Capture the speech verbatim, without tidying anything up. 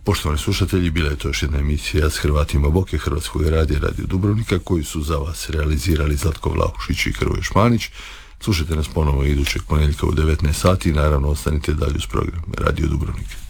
Poštovani slušatelji, bila je to još jedna emisija s Hrvatima Boke Hrvatskog radija Radio Dubrovnika, koji su za vas realizirali Zlatko Vlahušić i Hrvoje Šmanić. Slušajte nas ponovo idućeg ponedjeljka u devetnaest sati i naravno ostanite dalje uz program Radio Dubrovnik.